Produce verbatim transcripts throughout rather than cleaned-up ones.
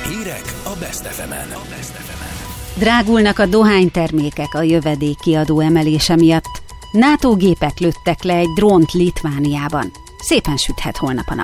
Hírek a Best ef emen. Drágulnak a dohánytermékek a jövedéki adó emelése miatt. NATO gépek lőttek le egy drónt Litvániában. Szépen süthet holnap a nap.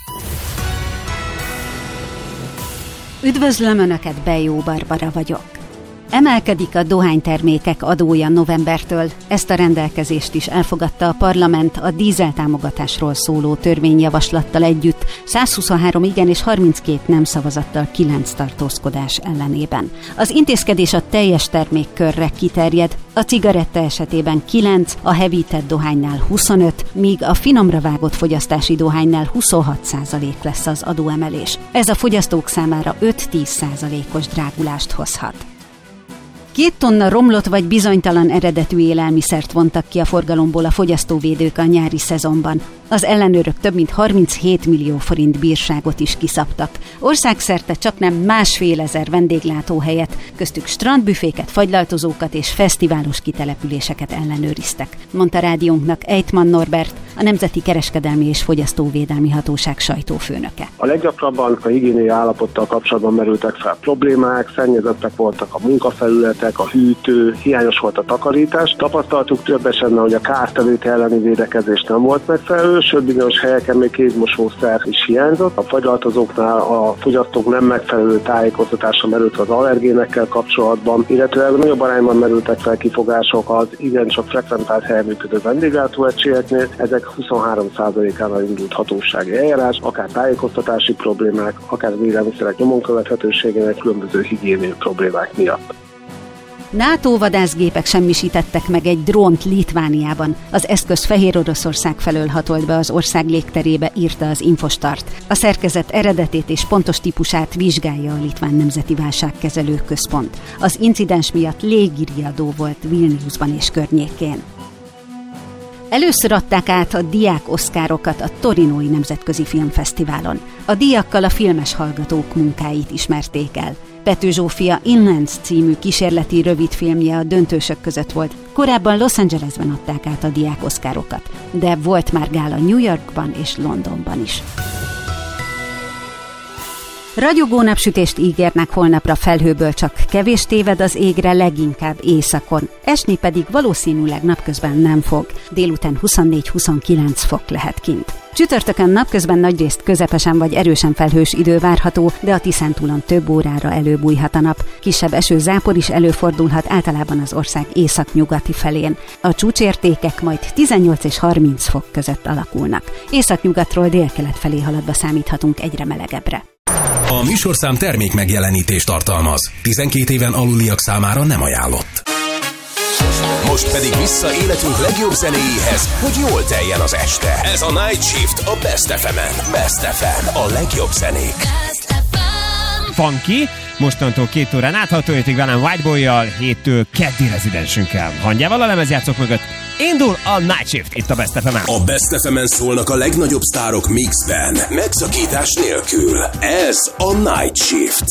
Üdvözlöm Önöket, Bejó Barbara vagyok. Emelkedik a dohánytermékek adója novembertől. Ezt a rendelkezést is elfogadta a parlament a dízeltámogatásról szóló törvényjavaslattal együtt, százhuszonhárom igen és harminckét nem szavazattal kilenc tartózkodás ellenében. Az intézkedés a teljes termékkörre kiterjed, a cigaretta esetében kilenc, a hevített dohánynál huszonöt, míg a finomra vágott fogyasztási dohánynál huszonhat százalék lesz az adóemelés. Ez a fogyasztók számára öt-tíz százalékos drágulást hozhat. Két tonna romlott vagy bizonytalan eredetű élelmiszert vontak ki a forgalomból a fogyasztóvédők a nyári szezonban. Az ellenőrök több mint harminchét millió forint bírságot is kiszabtak. Országszerte csaknem másfél ezer vendéglátóhelyet, köztük strandbüféket, fagylaltozókat és fesztiválos kitelepüléseket ellenőriztek, mondta rádiónknak Ejtman Norbert, a Nemzeti Kereskedelmi és Fogyasztóvédelmi Hatóság sajtófőnöke. A leggyakrabban a higiéniai állapottal kapcsolatban merültek fel problémák, szennyezettek voltak a munkafelületek, a hűtő, hiányos volt a takarítás. Tapasztaltuk több esetben, hogy a kártevők elleni védekezés nem volt megfelelő, sőt bizonyos helyeken még kézmosószer is hiányzott. A fagylaltozóknál a fogyasztók nem megfelelő tájékoztatása merült az allergénekkel kapcsolatban, illetve nagyobb arányban merültek fel kifogások az igencsak frekventált helyen működő vendéglátóegységeknél. Ezek huszonhárom százalékánál indult hatósági eljárás, akár tájékoztatási problémák, akár az élelmiszerek nyomon követhetőségének különböző higiéniai problémák miatt. NATO vadászgépek semmisítettek meg egy drónt Litvániában. Az eszköz Fehér Oroszország felől hatolt be az ország légterébe, írta az Infostart. A szerkezet eredetét és pontos típusát vizsgálja a Litván Nemzeti Válságkezelő Központ. Az incidens miatt légiriadó volt Vilniusban és környékén. Először adták át a diák oszkárokat a Torinói Nemzetközi Filmfesztiválon. A díjakkal a filmes hallgatók munkáit ismerték el. Pető Zsófia Inlands című kísérleti rövidfilmje a döntősök között volt. Korábban Los Angelesben adták át a diák oszkárokat, de volt már gála New Yorkban és Londonban is. Ragyogó napsütést ígérnek holnapra, felhőből csak kevés téved az égre, leginkább északon. Esni pedig valószínűleg napközben nem fog. Délután huszonnégy-huszonkilenc fok lehet kint. Csütörtökön napközben nagyrészt közepesen vagy erősen felhős idő várható, de a Tiszántúlon több órára előbújhat a nap. Kisebb esőzápor is előfordulhat, általában az ország északnyugati felén. A csúcsértékek majd tizennyolc és harminc fok között alakulnak. Északnyugatról délkelet felé haladva számíthatunk egyre melegebbre. A műsorszám termék megjelenítést tartalmaz. tizenkét éven aluliak számára nem ajánlott. Most pedig vissza életünk legjobb zenéjéhez, hogy jól teljen az este. Ez a Night Shift a Best ef emen. Best ef em, a legjobb zenék. Funky, mostantól két órán át, hat ötig velem Whiteboy-jal, héttől keddi rezidensünkkel. Hangyával a lemezjátszók mögött indul a Night Shift itt a Best ef emen. A Best ef emen szólnak a legnagyobb sztárok mixben, megszakítás nélkül. Ez a Night Shift.